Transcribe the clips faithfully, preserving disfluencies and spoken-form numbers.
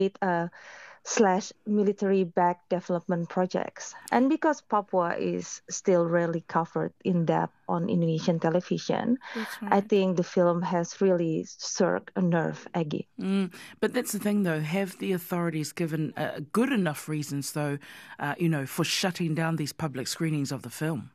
uh, slash military-backed development projects. And because Papua is still rarely covered in depth on Indonesian television, That's I right. think the film has really struck a nerve, Aggie. Mm. But that's the thing, though. Have the authorities given uh, good enough reasons, though, uh, you know, for shutting down these public screenings of the film?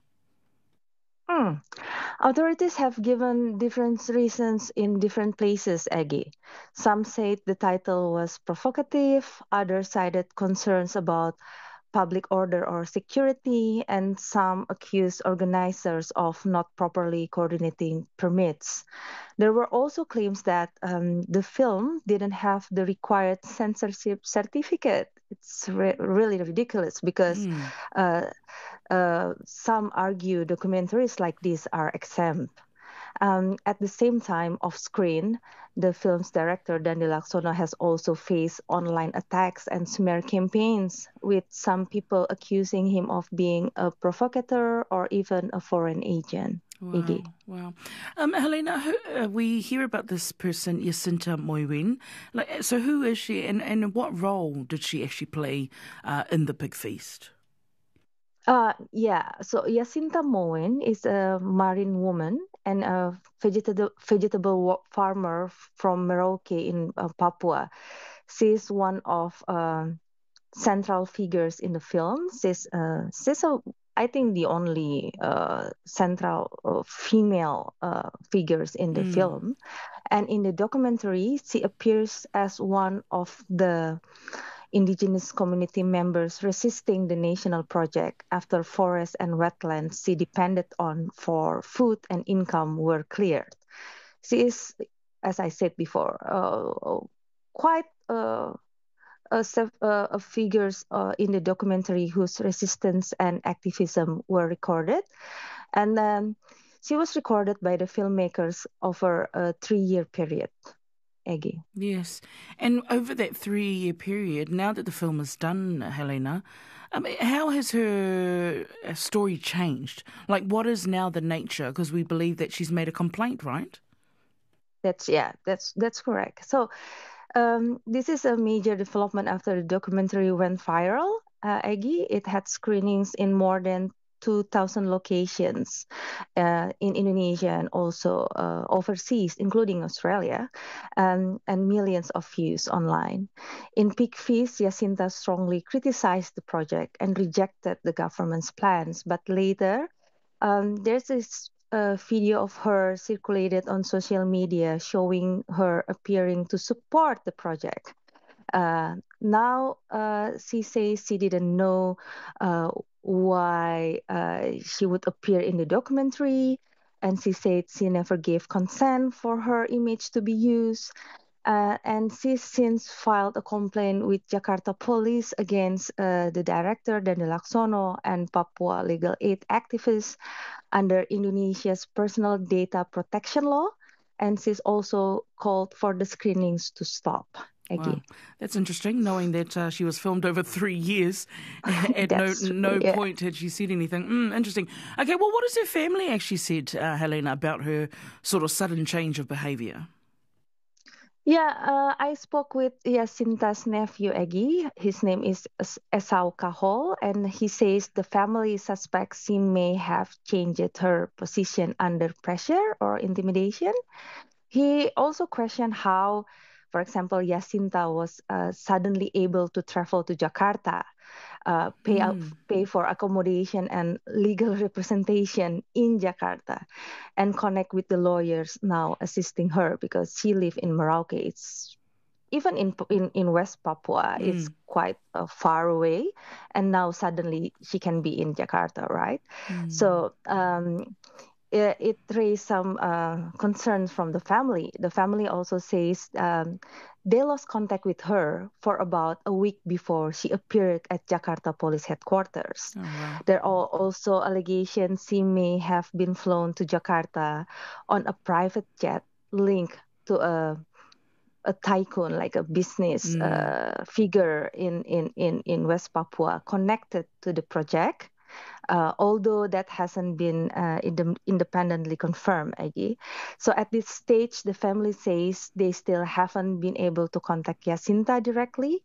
Hmm. Authorities have given different reasons in different places, Aggie. Some said the title was provocative, others cited concerns about public order or security, and some accused organizers of not properly coordinating permits. There were also claims that um, the film didn't have the required censorship certificate. It's re- really ridiculous because Mm. uh, uh, some argue documentaries like this are exempt. Um, at the same time, off screen, the film's director, Dandi Laksono, has also faced online attacks and smear campaigns, with some people accusing him of being a provocateur or even a foreign agent. Iggy. Wow, wow. Um, Helena, who, uh, we hear about this person, Jacinta Moiwin. Like, so who is she, and, and what role did she actually play uh, in the pig feast? Uh, yeah, so Jacinta Moen is a marine woman and a vegetable vegetable wa- farmer from Merauke in uh, Papua. She's one of um central figures in the film. She's uh, she's a, I think the only uh, central uh, female uh, figures in the Mm. film. And in the documentary, she appears as one of the indigenous community members resisting the national project after forests and wetlands she depended on for food and income were cleared. She is, as I said before, uh, quite uh, a, sef- uh, a figures uh, in the documentary whose resistance and activism were recorded. And um, she was recorded by the filmmakers over a three-year period, Aggie. Yes. And over that three year period, now that the film is done, Helena, I mean, how has her uh, story changed? Like, what is now the nature? Because we believe that she's made a complaint, right? That's yeah, that's that's correct. So um, this is a major development after the documentary went viral. Uh, Aggie, it had screenings in more than two thousand locations uh, in Indonesia and also uh, overseas, including Australia, um, and millions of views online. In Peak Feast, Jacinta strongly criticized the project and rejected the government's plans, but later um, there's this uh, video of her circulated on social media showing her appearing to support the project. Uh, now uh, she says she didn't know uh, why uh, she would appear in the documentary, and she said she never gave consent for her image to be used. Uh, and she's since filed a complaint with Jakarta Police against uh, the director, Dani Laksono, and Papua legal aid activists under Indonesia's personal data protection law. And she's also called for the screenings to stop. Wow, Again, that's interesting. Knowing that uh, she was filmed over three years, at no that's true. no Yeah. point had she said anything. Mm, interesting. Okay, well, what has her family actually said, uh, Helena, about her sort of sudden change of behaviour? Yeah, uh, I spoke with Jacinta's nephew, Egi. His name is Es- Esau Kahol, and he says the family suspects she may have changed her position under pressure or intimidation. He also questioned how, for example, Jacinta was uh, suddenly able to travel to Jakarta, uh, pay out, Mm. pay for accommodation and legal representation in Jakarta, and connect with the lawyers now assisting her because she lives in Merauke. It's even in in, in West Papua, it's Mm. quite uh, far away, and now suddenly she can be in Jakarta, right? Mm. So um, it, it raised some uh, concerns from the family. The family also says um, they lost contact with her for about a week before she appeared at Jakarta Police Headquarters. Oh wow. There are also allegations she may have been flown to Jakarta on a private jet linked to a a tycoon, like a business Mm. uh, figure in, in, in, in West Papua connected to the project. uh, although that hasn't been uh, ind- independently confirmed, Aggie. So at this stage, the family says they still haven't been able to contact Jacinta directly.